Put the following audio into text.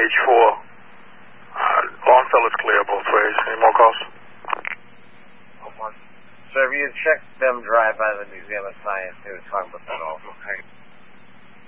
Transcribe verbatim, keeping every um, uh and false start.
H four. Uh, Longfellow's clear both ways. Any more calls? Sir, have you checked them drive by the Museum of Science? They were talking about that also.